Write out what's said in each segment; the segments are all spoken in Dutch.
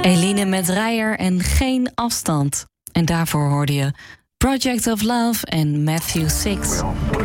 Eline met Rijer en Geen Afstand. En daarvoor hoorde je Project of Love en Matthew Six.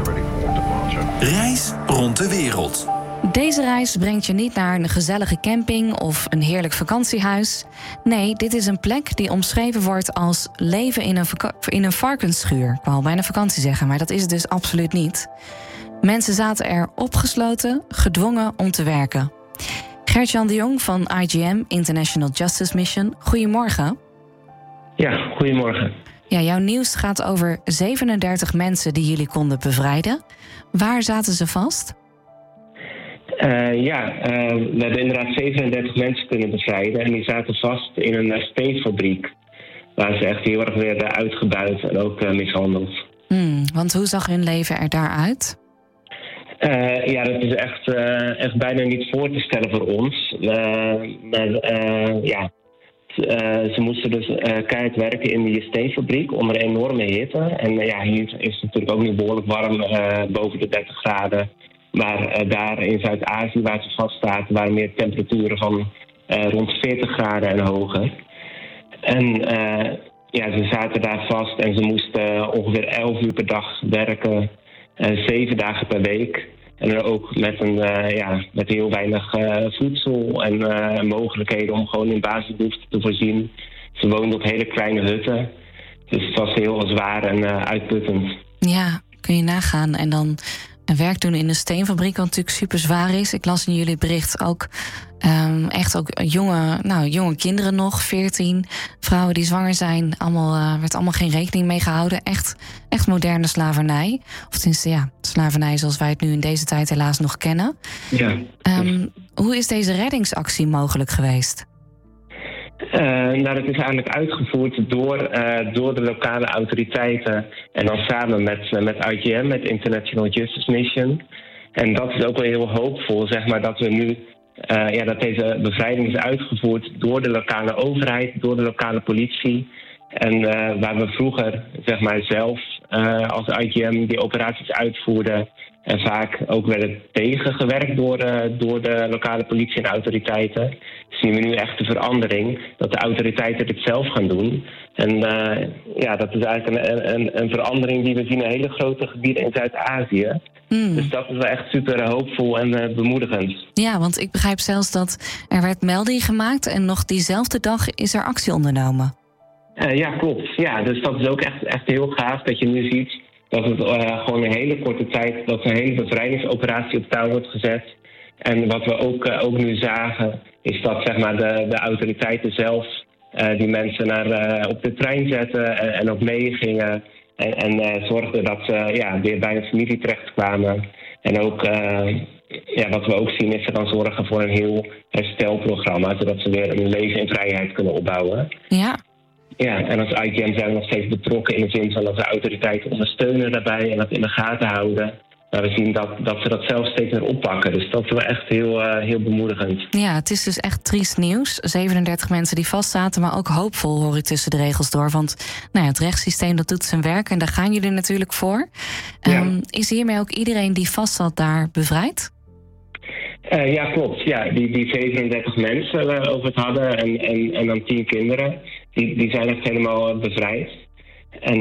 Reis rond de wereld. Deze reis brengt je niet naar een gezellige camping of een heerlijk vakantiehuis. Nee, dit is een plek die omschreven wordt als leven in een varkensschuur. Ik wou bijna vakantie zeggen, maar dat is het dus absoluut niet. Mensen zaten er opgesloten, gedwongen om te werken. Gert-Jan de Jong van IJM, International Justice Mission. Goedemorgen. Ja, goedemorgen. Ja, jouw nieuws gaat over 37 mensen die jullie konden bevrijden. Waar zaten ze vast? We hebben inderdaad 37 mensen kunnen bevrijden. En die zaten vast in een steenfabriek. Waar ze echt heel erg werden uitgebuit en ook mishandeld. Want hoe zag hun leven er daaruit? Dat is echt bijna niet voor te stellen voor ons. Ze moesten dus keihard werken in die steenfabriek onder enorme hitte. En hier is het natuurlijk ook niet behoorlijk warm, boven de 30 graden. Maar daar in Zuid-Azië, waar ze vastzaten, waren meer temperaturen van rond 40 graden en hoger. En ze zaten daar vast en ze moesten ongeveer 11 uur per dag werken, 7 dagen per week. En dan ook met heel weinig voedsel en mogelijkheden om gewoon in basisbehoeften te voorzien. Ze woonden op hele kleine hutten. Dus het was heel zwaar en uitputtend. Ja, kun je nagaan. En dan werk doen in een steenfabriek, wat natuurlijk super zwaar is. Ik las in jullie bericht ook echt ook jonge kinderen nog, 14 vrouwen die zwanger zijn. Werd allemaal geen rekening mee gehouden. Echt moderne slavernij. Of tenminste, slavernij zoals wij het nu in deze tijd helaas nog kennen. Ja. Hoe is deze reddingsactie mogelijk geweest? Dat is eigenlijk uitgevoerd door de lokale autoriteiten en dan samen met IJM, met International Justice Mission. En dat is ook wel heel hoopvol, zeg maar, dat we nu dat deze bevrijding is uitgevoerd door de lokale overheid, door de lokale politie. En waar we vroeger, zeg maar, zelf als IJM die operaties uitvoerden en vaak ook werden tegengewerkt door de lokale politie en autoriteiten, zien we nu echt de verandering dat de autoriteiten dit zelf gaan doen. En dat is eigenlijk een verandering die we zien in hele grote gebieden in Zuid-Azië. Dus dat is wel echt super hoopvol en bemoedigend. Ja, want ik begrijp zelfs dat er werd melding gemaakt en nog diezelfde dag is er actie ondernomen. Ja, klopt. Ja, dus dat is ook echt heel gaaf dat je nu ziet dat het gewoon in een hele korte tijd, dat een hele bevrijdingsoperatie op touw wordt gezet. En wat we ook nu zagen, is dat, zeg maar, de autoriteiten zelf die mensen op de trein zetten en ook meegingen. En zorgden dat ze weer bij een familie terechtkwamen. En ook wat we ook zien is ze dan zorgen voor een heel herstelprogramma, zodat ze weer een leven in vrijheid kunnen opbouwen. Ja. Ja, en als IJM zijn we nog steeds betrokken in de zin van dat de autoriteiten ondersteunen daarbij en dat in de gaten houden. Maar we zien dat ze dat zelf steeds meer oppakken. Dus dat is wel echt heel bemoedigend. Ja, het is dus echt triest nieuws. 37 mensen die vastzaten, maar ook hoopvol hoor ik tussen de regels door. Want het rechtssysteem dat doet zijn werk en daar gaan jullie natuurlijk voor. Is hiermee ook iedereen die vastzat daar bevrijd? Ja, klopt. Ja, die 37 mensen waar we over het hadden en dan 10 kinderen, die zijn echt helemaal bevrijd. En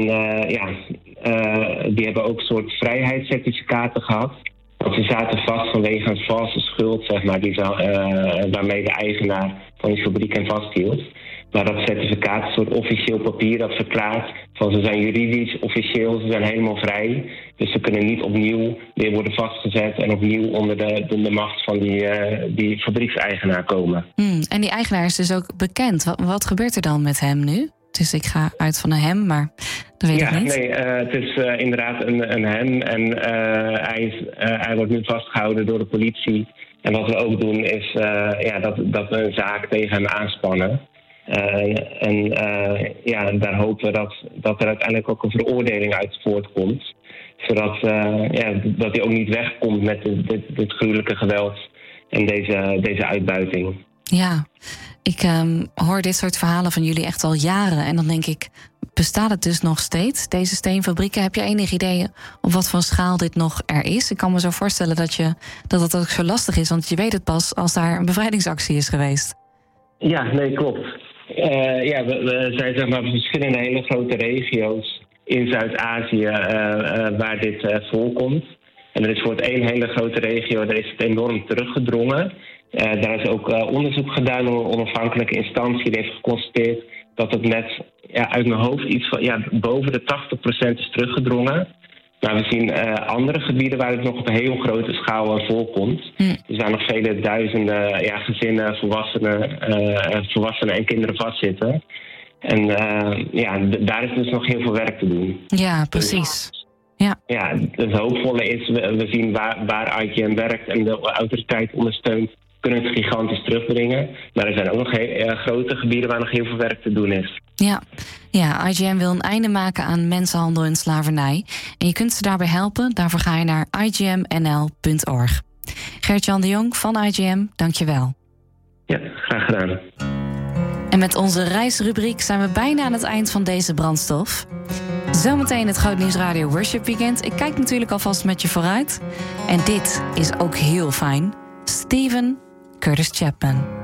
die hebben ook een soort vrijheidscertificaten gehad. Want ze zaten vast vanwege een valse schuld, zeg maar, waarmee de eigenaar van die fabriek hen vasthield. Maar dat certificaat is een soort officieel papier dat verklaart van ze zijn juridisch, officieel, ze zijn helemaal vrij. Dus ze kunnen niet opnieuw weer worden vastgezet en opnieuw onder de macht van die fabriekseigenaar komen. En die eigenaar is dus ook bekend. Wat gebeurt er dan met hem nu? Dus ik ga uit van een hem, maar dat weet ik niet. Nee, het is inderdaad een hem. En hij wordt nu vastgehouden door de politie. En wat we ook doen is dat we een zaak tegen hem aanspannen. Daar hopen we dat er uiteindelijk ook een veroordeling uit voortkomt. Zodat dat hij ook niet wegkomt met dit gruwelijke geweld en deze uitbuiting. Ja, ik hoor dit soort verhalen van jullie echt al jaren. En dan denk ik, bestaat het dus nog steeds, deze steenfabrieken? Heb je enig idee op wat voor schaal dit nog er is? Ik kan me zo voorstellen dat het ook zo lastig is. Want je weet het pas als daar een bevrijdingsactie is geweest. Ja, nee, klopt. We zijn zeg maar verschillende hele grote regio's in Zuid-Azië waar dit voorkomt. En er is voor het één hele grote regio, daar is het enorm teruggedrongen. Daar is ook onderzoek gedaan door een onafhankelijke instantie. Die heeft geconstateerd dat het net uit mijn hoofd iets van boven de 80% is teruggedrongen. Maar we zien andere gebieden waar het nog op een heel grote schaal voorkomt. Er zijn nog vele duizenden gezinnen, volwassenen en kinderen vastzitten. En daar is dus nog heel veel werk te doen. Ja, precies. Ja, het hoopvolle is, we zien waar IGM werkt en de autoriteit ondersteunt, kunnen het gigantisch terugbrengen. Maar er zijn ook nog grote gebieden waar nog heel veel werk te doen is. Ja, IGM wil een einde maken aan mensenhandel en slavernij. En je kunt ze daarbij helpen. Daarvoor ga je naar igmnl.org. Gert-Jan de Jong van IGM, dank je wel. Ja, graag gedaan. En met onze reisrubriek zijn we bijna aan het eind van deze brandstof. Zometeen het Groot Nieuws Radio Worship Weekend. Ik kijk natuurlijk alvast met je vooruit. En dit is ook heel fijn. Stephen Curtis Chapman.